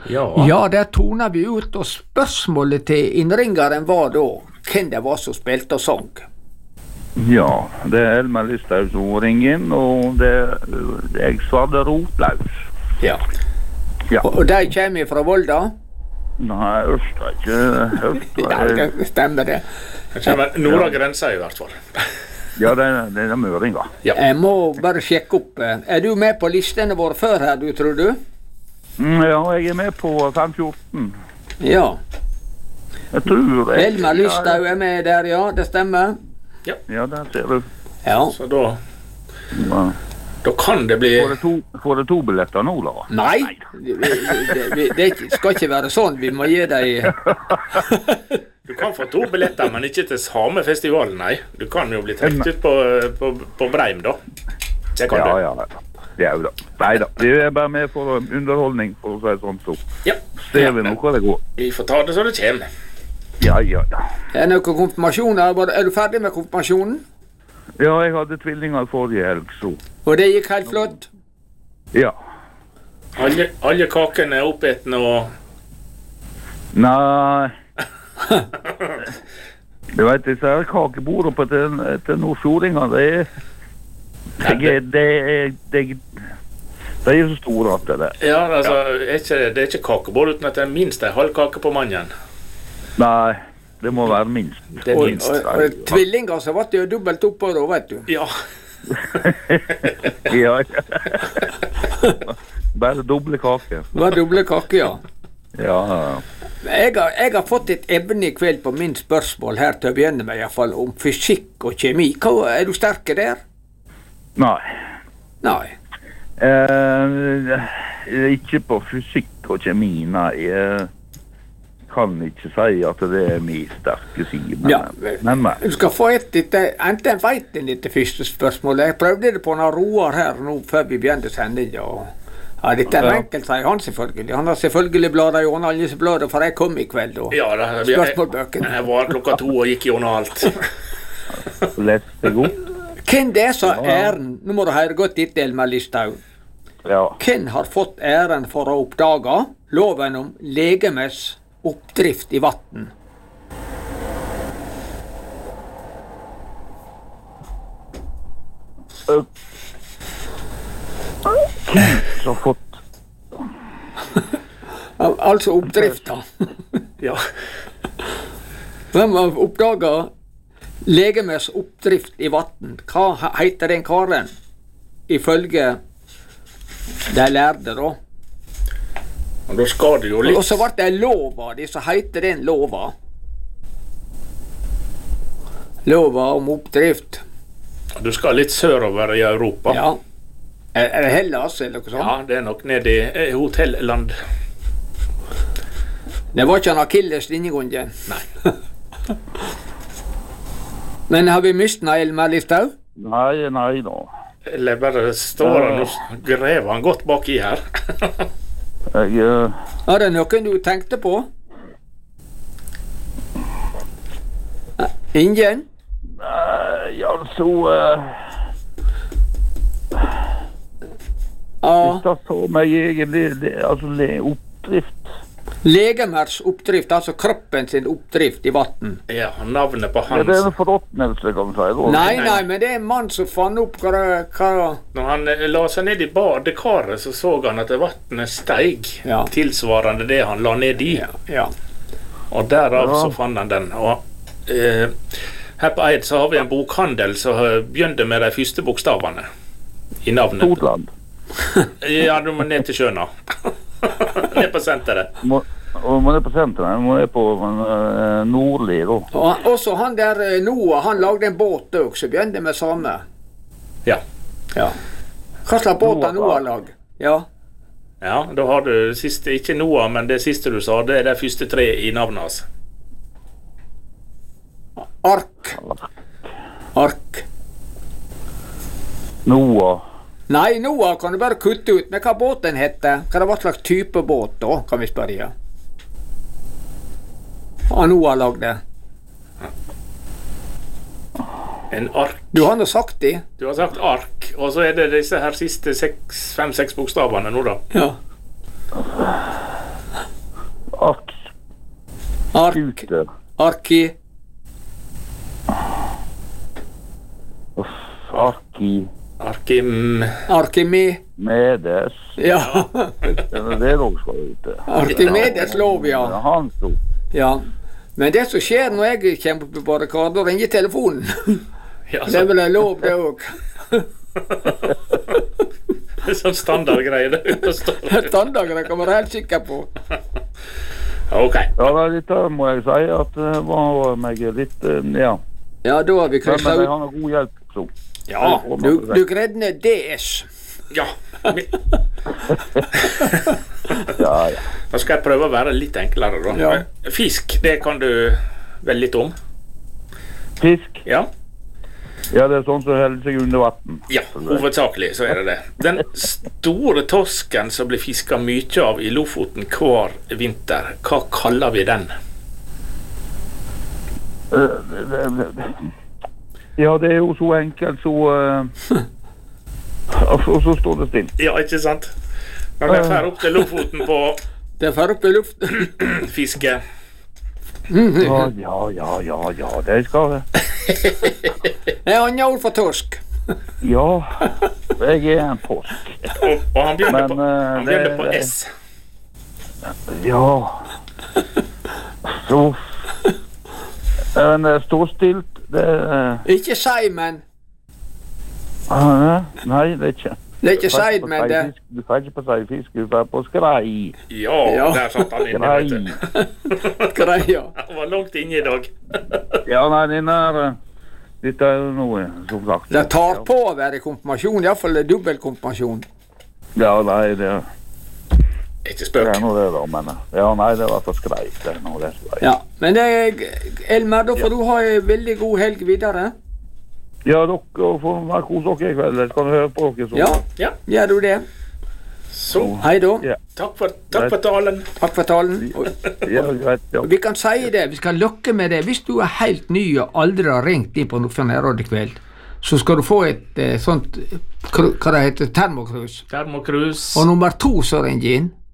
Ja, der toner vi ut, og spørsmålet til innringeren var da hvem det var som spilte og sang. Ja, det Elmer Lysthaug som ringer inn, og jeg svarte Rotlaus. Ja. Og de kommer fra Volda? Nei, Ørsta, ikke Ørsta. Ja, det stemmer det. Det kommer nord grensa i hvert fall. Ja, det er møringa. Ja. Jeg må bare sjekke opp. Er du med på listene våre før her, du, tror du? Ja, jeg er med på 514. Ja. Jeg tror det. Elmer Lysthaug er med der, ja, det stemmer. Ja, der ser du. Ja. Så da kan det bli... Får det to billetter nå, da? Nei, det skal ikke være sånn. Vi må gi deg... Du kan få 2 billetter, men ikke til samme festival, nei. Du kan jo bli trekt ut på Breim, da. Det kan du. Ja. Det er jo da. Neida, vi er bare med for underholdning, for å si sånn så. Ja. Ser vi noe det går. Vi får ta det så det kommer. Ja. Er det noen konfirmasjoner? Er du ferdig med konfirmasjonen? Ja, jeg hadde tvillinger forrige helg, så. Og det gikk helt flott? Ja. Alle kakene er oppeten og... Nei. Du vet, disse her kakebordene på til nordfjordinga, det er så store at det. Ja, altså, det er ikke kakebord uten at det er minst en halv kake på mannen. Nei, det må være minst. Det er minst. Og tvillinger så var det jo dobbelt oppå da, vet du. Ja. Ja. Bare doble kake. Bare doble kake, ja. Ja. Jeg har fått et evne i kveld på min spørsmål her til å begynne med, i hvert fall om fysikk og kjemi. Er du sterke der? Nei. Ikke på fysikk og kjemi, nei. Jeg kan ikke si at det er min sterke side, men. Du skal få enten vet en litt det første spørsmålet. Jeg prøvde det på en Roar her nå før vi begynte sendingen, og ja, dette er enkelt, sier han selvfølgelig. Han har selvfølgelig bladet i alle disse blader, for jeg kom i kveld, og spørsmålbøkene. Jeg var 2:00 og gikk gjennom alt. Leste god. Hvem det er som har æren, nå må du høre godt etter, Elmer Lysthaug. Ja. Hvem har fått æren for å oppdage loven om legemes oppdrift i vatten? Så fått Altså oppdrifta. Ja. Hvem har oppdaget legemes oppdrift i vatten? Hva heter den karen? Ifølge de lærde da. Og da skal det jo litt... Og så ble det lova, så heter den lova. Lova om oppdrift. Du skal litt sørover i Europa. Ja. Er det Hellas eller noe sånt? Ja, det er nok nede i hotellland. Det var ikke en Achilles denne gangen. Nei. Men har vi mistet Elmer Lysthaug? Nei da. Eller bare står han og grever han godt bak i her. Var det noen du tenkte på? Ingen? Altså... Hvis det så meg egentlig, altså oppdrift. Legemers oppdrift, altså kroppen sin oppdrift i vatten. Ja, navnet på hans... Det er en forråtnelse, kan du si. Nei, men det er en mann som fann opp hva... Når han la seg ned i badekaret, så han at vattnet steig, tilsvarende det han la ned i. Ja. Og derav så fann han den. Og her på Eid så har vi en bokhandel som begynte med de første bokstavene i navnet. Stortland. Ja, du må ned til sjøna. Ned på senteret. Må ned på senteret, må ned på Nordli da. Og også han der Noah, han lagde en båt også, begynte med samme. Ja. Hva slags båt har Noah lag? Ja, da har du siste, ikke Noah, men det siste du sa, det er de første 3 i navnet hans. Ark. Noah. Nei, Noah kan du bare kutte ut. Men hva båten heter? Hva det var slags type båt da, kan vi spørre. Hva Noah lagde? En ark. Du har nå sagt det. Du har sagt ark, og så er det disse her siste 5-6 bokstavene nå da. Ja. Skuter. Arki. Arkimedes. Ja. Det er også skal ute. Arkimedes lov, ja. Han stod. Ja. Men det som skjer når jeg kommer på barrikaden, da ringer telefonen. Ja, Det er vel en lov, det òg. Det er sånn standardgreie. Standardgreier kan være helt sikker på. Ok. Ja, dette må jeg si at det var meg litt, ja. Ja, da har vi krysset Men jeg ut. har noe god hjelp, så. Ja. Du greide ned DS. Ja. Ja. Da skal jeg prøve å være litt enklere, da. Ja. Fisk, det kan du vel litt om? Fisk. Ja. Ja, det er sånn som holder seg under vatten. Ja, hovedsakelig så er det det. Den store torsken som blir fisket mye av i Lofoten hver vinter, hva kaller vi den? Ja, det er jo så enkelt, så... Og så står det still. Ja, ikke sant? Når jeg fer opp til Lofoten på Det er for opp i luften. fiske. Ja, det skal det. Det er andre ord for torsk. Ja, jeg er en påsk. Og han begynner Men, på, på S. Ja. Så... Men det står stilt, det... Ikke Simon. Nei, det er ikke. Det er ikke Simon, det. Du får ikke på seg fisk, du får på skrei. Ja, Ja. der satt han inne, vet du. Greia. Han var langt inne i dag. Ja, nei, dette er jo noe, som sagt. Det tar på å være konfirmasjon, i hvert fall dobbeltkonfirmasjon. Ja, nei, det Ikke er spøk. noe det da, men... Ja, nei, det var for skrei, det er noe det skrei. Ja, men det er, Elmer, da får du ha en veldig god helg videre. Ja, dere får være kos dere i kveld, skal du høre på dere så. Ja, Ja, gjør du det. så Hei da. Ja. takk for talen. Takk for talen. Og Ja, greit, ja. vi kan si det, vi skal lokke med det. Hvis du er helt ny og aldri har ringt inn på noe nærråd i kveld, så skal du få et sånt, hva det heter, termokrus. Termokrus. Og nummer 2 så ringer inn,